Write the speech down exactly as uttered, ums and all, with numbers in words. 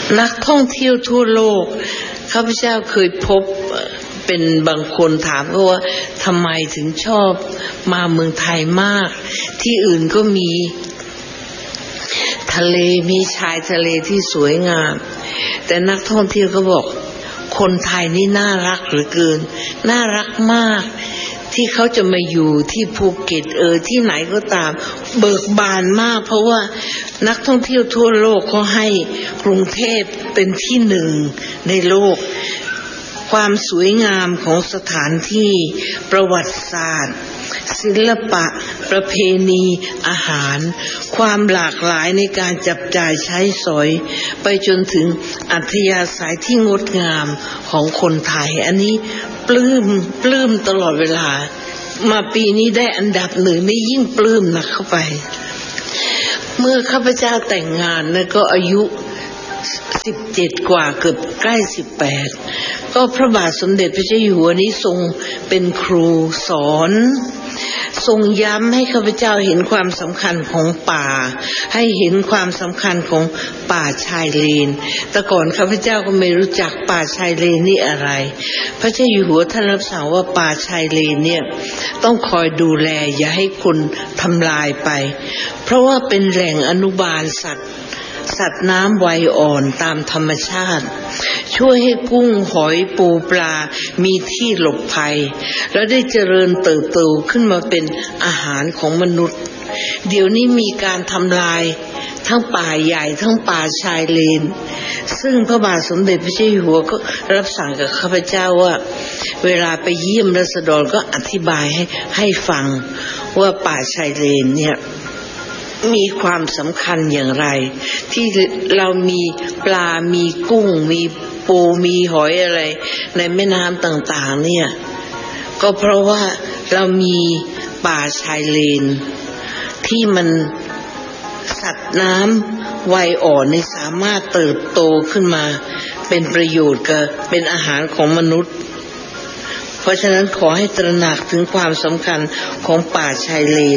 นักท่องเที่ยวทั่วโลกข้าพเจ้าเคยพบเป็นบางคนถามก็ว่าทำไมถึงชอบมาเมืองไทยมากที่อื่นก็มีทะเลมีชายทะเลที่สวยงามแต่นักท่องเที่ยวก็บอกคนไทยนี่น่ารักเหลือเกินน่ารักมากที่เขาจะมาอยู่ที่ภูเก็ตเออที่ไหนก็ตามเบิกบานมากเพราะว่านักท่องเที่ยวทั่วโลกเขาให้กรุงเทพเป็นที่หนึ่งในโลกความสวยงามของสถานที่ประวัติศาสตร์ศิลปะประเพณีอาหารความหลากหลายในการจับจ่ายใช้สอยไปจนถึงอัธยาศัยที่งดงามของคนไทยอันนี้ปลื้มปลื้มตลอดเวลามาปีนี้ได้อันดับหนึ่งนี่ยิ่งปลื้มหนักเข้าไปเมื่อข้าพเจ้าแต่งงานนะก็อายุสิบเจ็ดกว่าเกือบใกล้สิบแปดก็พระบาทสมเด็จพระเจ้าอยู่หัวนี้ทรงเป็นครูสอนทรงย้ำให้ข้าพเจ้าเห็นความสำคัญของป่าให้เห็นความสำคัญของป่าชายเลนแต่ก่อนข้าพเจ้าก็ไม่รู้จักป่าชายเลนนี่อะไรพระเจ้าอยู่หัวท่านรับสั่งว่าป่าชายเลนเนี่ยต้องคอยดูแลอย่าให้คนทำลายไปเพราะว่าเป็นแหล่งอนุบาลสัตว์สัตว์น้ำวัยอ่อนตามธรรมชาติช่วยให้กุ้งหอยปูปลามีที่หลบภัยแล้วได้เจริญเติบโตขึ้นมาเป็นอาหารของมนุษย์เดี๋ยวนี้มีการทำลายทั้งป่าใหญ่ทั้งป่าชายเลนซึ่งพระบาทสมเด็จพระเจ้าอยู่หัวก็รับสั่งกับข้าพเจ้าว่าเวลาไปเยี่ยมราษฎรก็อธิบายให้ให้ฟังว่าป่าชายเลนเนี่ยมีความสำคัญอย่างไรที่เรามีปลามีกุ้งมีปูมีหอยอะไรในแม่น้ำต่างๆเนี่ยก็เพราะว่าเรามีป่าชายเลนที่มันสัตว์น้ำวัยอ่อนนี่สามารถเติบโตขึ้นมาเป็นประโยชน์กับเป็นอาหารของมนุษย์เพราะฉะนั้นขอให้ตระหนักถึงความสำคัญของป่าชายเลน